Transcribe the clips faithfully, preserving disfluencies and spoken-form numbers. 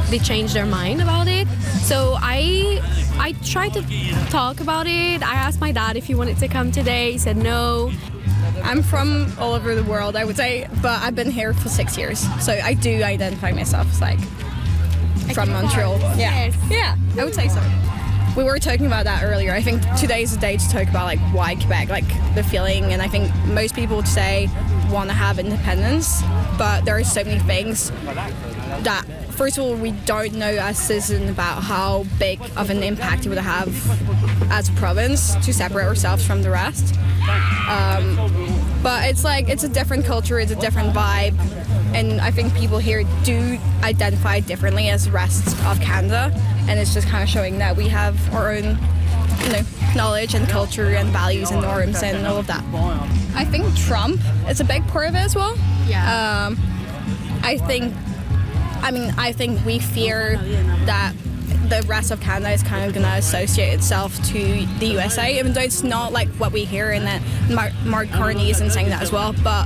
they change their mind about it. So I I tried to talk about it. I asked my dad if he wanted to come today. He said no. I'm from all over the world, I would say, but I've been here for six years. So I do identify myself as like from Montreal. Yeah. Yes. Yeah, I would say so. We were talking about that earlier. I think today's the day to talk about like why Quebec, like the feeling, and I think most people would say want to have independence, but there are so many things that, first of all, we don't know as citizens about how big of an impact it would have as a province to separate ourselves from the rest. Um, but it's like, it's a different culture, it's a different vibe, and I think people here do identify differently as the rest of Canada, and it's just kind of showing that we have our own, you know, knowledge and culture and values and norms and all of that. I think Trump is a big part of it as well. Yeah. Um, I think, I mean, I think we fear that the rest of Canada is kind of going to associate itself to the U S A, even though it's not like what we hear, and that Mark, Mark Carney isn't saying that as well, but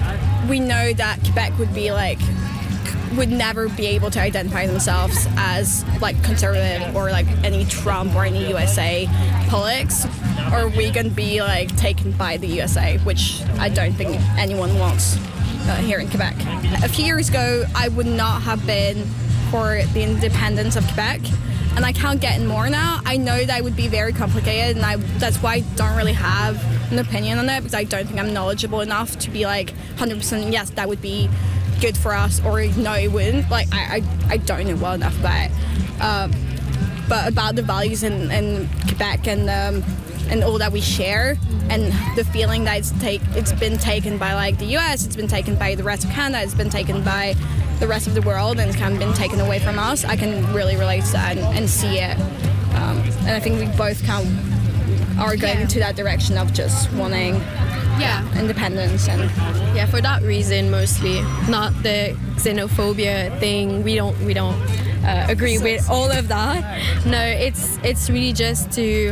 we know that Quebec would be like, would never be able to identify themselves as like conservative or like any Trump or any U S A politics, or we can be like taken by the U S A, which I don't think anyone wants uh, here in Quebec. A few years ago, I would not have been for the independence of Quebec, and I can't get in more now. I know that it would be very complicated, and I, that's why I don't really have an opinion on it, because I don't think I'm knowledgeable enough to be like one hundred percent yes, that would be good for us, or no, it wouldn't. Like, I, I, I don't know well enough about it. Um, but about the values in, in Quebec and um, and all that we share, and the feeling that it's take it's been taken by like the U S, it's been taken by the rest of Canada, it's been taken by the rest of the world, and it's kind of been taken away from us. I can really relate to that and, and see it. Um, and I think we both kind of are going Yeah. to that direction of just wanting Yeah. independence. And Yeah, for that reason mostly, not the xenophobia thing. We don't we don't uh, agree with all of that. No, it's it's really just to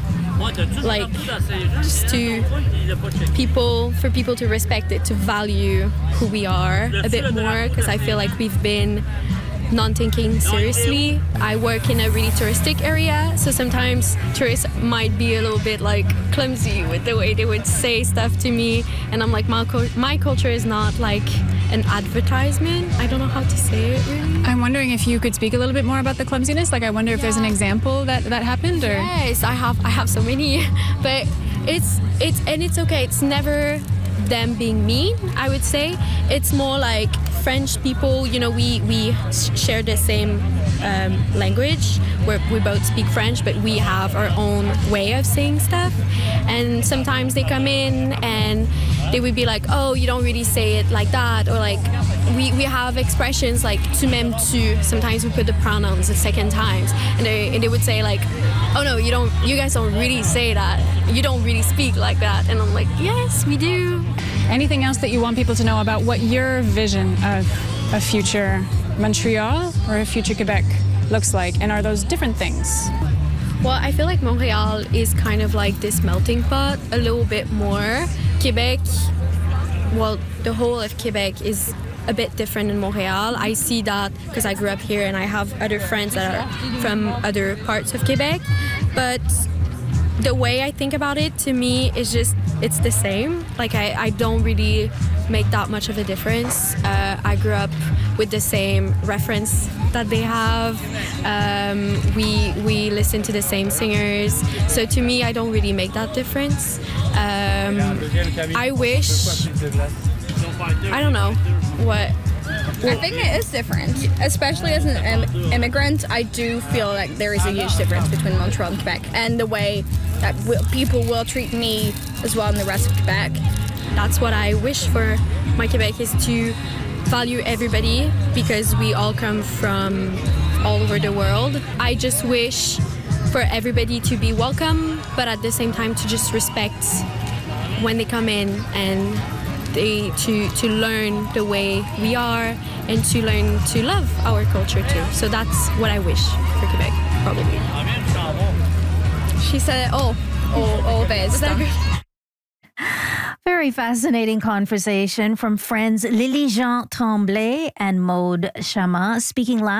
like just to people for people to respect it, to value who we are a bit more, because I feel like we've been non-taking seriously. I work in a really touristic area, so sometimes tourists might be a little bit like clumsy with the way they would say stuff to me, and I'm like, my, co- my culture is not like an advertisement. I don't know how to say it really. I'm wondering if you could speak a little bit more about the clumsiness. Like, I wonder if there's an example that that happened, or Yes, I have I have so many, but it's it's and it's okay. It's never them being mean, I would say. It's more like French people, you know, we we share the same um, language, where we both speak French, but we have our own way of saying stuff. And sometimes they come in and they would be like, oh, you don't really say it like that, or like we, we have expressions like tu m'aimes tu. Sometimes we put the pronouns the second times, and they and they would say like, oh no, you don't, you guys don't really say that. You don't really speak like that. And I'm like, yes, we do. anything else that you want people to know about what your vision of a future Montreal or a future Quebec looks like, and are those different things? Well, I feel like Montreal is kind of like this melting pot a little bit more. Quebec, well, the whole of Quebec is a bit different in Montreal. I see that because I grew up here and I have other friends that are from other parts of Quebec. But the way I think about it, to me, is just, it's the same. Like, I, I don't really make that much of a difference. Uh, I grew up with the same reference that they have. Um, we we listen to the same singers. So to me, I don't really make that difference. Um, I wish, I don't know, what... I think it is different, especially as an im- immigrant. I do feel like there is a huge difference between Montreal and Quebec, and the way that w- people will treat me as well in the rest of Quebec. That's what I wish for my Quebec, is to value everybody, because we all come from all over the world. I just wish for everybody to be welcome, but at the same time to just respect when they come in, and they to to learn the way we are, and to learn to love our culture too. So that's what I wish for Quebec, probably. She said it all, all, all of it. Was that good? Very fascinating conversation from friends Lily Jean Tremblay and Maude Chama, speaking last